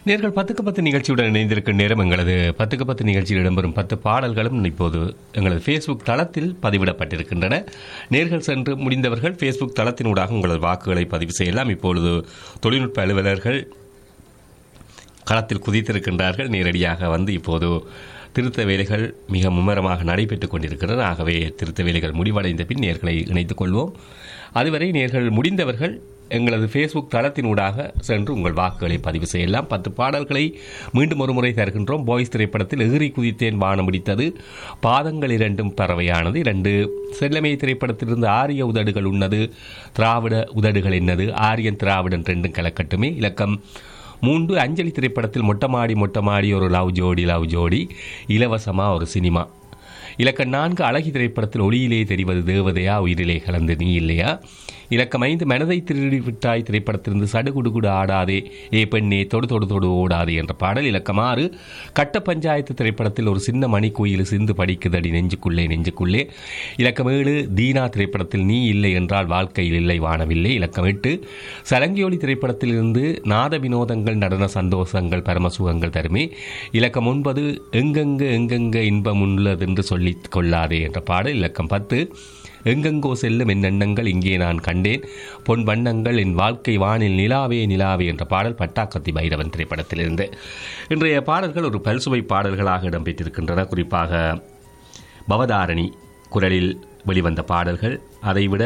நேர்கள் 10க்கு 10 நிகழ்ச்சியுடன் இணைந்திருக்கும் நேரம் எங்களது 10க்கு 10 நிகழ்ச்சியில் இடம்பெறும் 10 பாடல்களும் இப்போது எங்களது ஃபேஸ்புக் தளத்தில் பதிவிடப்பட்டிருக்கின்றன. நேர்கள் சென்று முடிந்தவர்கள் ஃபேஸ்புக் தளத்தினூடாக உங்களது வாக்குகளை பதிவு செய்யலாம். இப்பொழுது தொழில்நுட்ப அலுவலர்கள் களத்தில் குதித்திருக்கின்றார்கள். நேரடியாக வந்து இப்போது திருத்த வேலைகள் மிக மும்முரமாக நடைபெற்றுக் கொண்டிருக்கின்றன. ஆகவே திருத்த வேலைகள் முடிவடைந்த பின் நேர்களை இணைத்துக் கொள்வோம். அதுவரை நேர்கள் முடிந்தவர்கள் எங்களது ஃபேஸ்புக் தளத்தினூடாக சென்று உங்கள் வாக்குகளை பதிவு செய்யலாம். 10 பாடல்களை மீண்டும் ஒரு முறை தருகின்றோம். பாய்ஸ் திரைப்படத்தில் எகிரி குதித்தேன் வானம் பிடித்தது, பாதங்கள் இரண்டும் பறவையானது, 2 செல்லமே திரைப்படத்திலிருந்து ஆரிய உதடுகள் உண்ணது, திராவிட உதடுகள் என்னது, ஆரியன் திராவிடன் ரெண்டும் கலக்கட்டுமே, இலக்கம் 3 அஞ்சலி திரைப்படத்தில் மொட்டமாடி ஒரு லவ் ஜோடி இலவசமா ஒரு சினிமா, இலக்கம் 4 அழகி திரைப்படத்தில் ஒளியிலே தெரிவது தேவதையா உயிரிலே கலந்து நீ இல்லையா, இலக்கம் 5 மனதை திருடி விட்டாய் திரைப்படத்திலிருந்து சடுகுடுகுடு ஆடாதே ஏ பெண்ணே தொடு ஓடாதே என்ற பாடல், இலக்கம் 6 கட்ட பஞ்சாயத்து திரைப்படத்தில் ஒரு சின்ன மணி கோயில் சிந்து படிக்குதடி நெஞ்சுக்குள்ளே, இலக்கம் 7 தீனா திரைப்படத்தில் நீ இல்லை என்றால் வாழ்க்கையில் இல்லை வானவில்லை, இலக்கம் 8 சலங்கியோலி திரைப்படத்திலிருந்து நாத வினோதங்கள் நடன சந்தோஷங்கள் பரமசுகங்கள் தருமே, இலக்கம் 9 எங்கெங்க இன்பம் உள்ளதென்று சொல்லிக் கொள்ளாதே என்ற பாடல், இலக்கம் 10 எங்கெங்கோ செல்லும் என் எண்ணங்கள் இங்கே நான் கண்டேன் பொன் வண்ணங்கள் என் வாழ்க்கை வானில் நிலாவே என்ற பாடல் பட்டாக்கத்தி பைரவன் திரைப்படத்திலிருந்து. இன்றைய பாடல்கள் ஒரு பல்சுவை பாடல்களாக இடம்பெற்றிருக்கின்றன. குறிப்பாக பவதாரணி குரலில் வெளிவந்த பாடல்கள். அதைவிட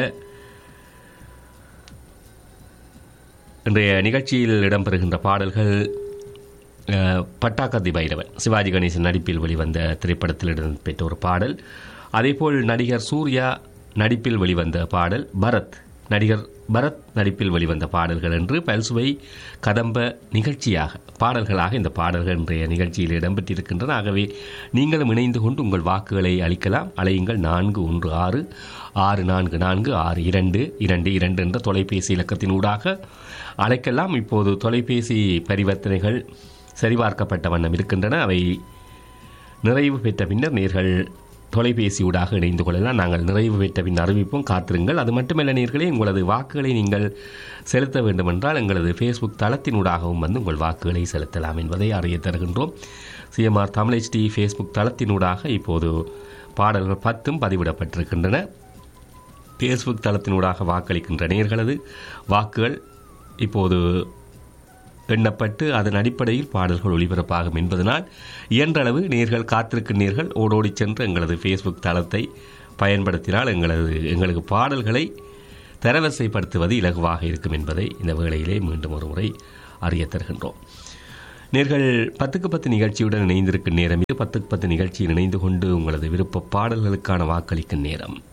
இன்றைய நிகழ்ச்சியில் இடம்பெறுகின்ற பாடல்கள் பட்டாக்கத்தி பைரவன் சிவாஜி கணேசன் நடிப்பில் வெளிவந்த திரைப்படத்தில் இடம்பெற்ற ஒரு பாடல். அதேபோல் நடிகர் சூர்யா நடிப்பில் வெளிவந்த பாடல், நடிகர் பரத் நடிப்பில் வெளிவந்த பாடல்கள் என்று பல்சுவை கதம்ப நிகழ்ச்சியாக பாடல்களாக இந்த பாடல்கள் இன்றைய நிகழ்ச்சியில் இடம்பெற்றிருக்கின்றன. ஆகவே நீங்களும் இணைந்து கொண்டு உங்கள் வாக்குகளை அளிக்கலாம். அலையுங்கள் 416-644-6222 என்ற தொலைபேசி இலக்கத்தினூடாக அழைக்கலாம். இப்போது தொலைபேசி பரிவர்த்தனைகள் சரிபார்க்கப்பட்ட வண்ணம் இருக்கின்றன. அவை நிறைவு பெற்ற பின்னர் நேர்கள் தொலைபேசியூடாக இணைந்து கொள்ளலாம். நாங்கள் நிறைவு பெற்ற பின் அறிவிப்போம், காத்திருங்கள். அது மட்டுமல்ல நேர்களே, உங்களது வாக்குகளை நீங்கள் செலுத்த வேண்டுமென்றால் எங்களது ஃபேஸ்புக் தளத்தினூடாகவும் வந்து உங்கள் வாக்குகளை செலுத்தலாம் என்பதை அறிய தருகின்றோம். சிஎம்ஆர் தமிழ் HD ஃபேஸ்புக் தளத்தினூடாக இப்போது பாடல்கள் 10 பதிவிடப்பட்டிருக்கின்றன. ஃபேஸ்புக் தளத்தினூடாக வாக்களிக்கின்ற நேர்களது வாக்குகள் இப்போது எண்ணப்பட்டு அதன் அடிப்படையில் பாடல்கள் ஒளிபரப்பாகும் என்பதனால் இயன்றளவு நேர்கள் காத்திருக்கும் நேர்கள் ஓடோடி சென்று எங்களது ஃபேஸ்புக் தளத்தை பயன்படுத்தினால் எங்களுக்கு பாடல்களை தரவரிசைப்படுத்துவது இலகுவாக இருக்கும் என்பதை இந்த வேளையிலே மீண்டும் ஒரு முறை அறிய தருகின்றோம். நேர்கள் 10க்கு 10 நிகழ்ச்சியுடன் இணைந்திருக்கும் நேரம் இது. 10க்கு 10 நிகழ்ச்சியில் இணைந்து கொண்டு உங்களது விருப்ப பாடல்களுக்கான வாக்களிக்கும் நேரம்.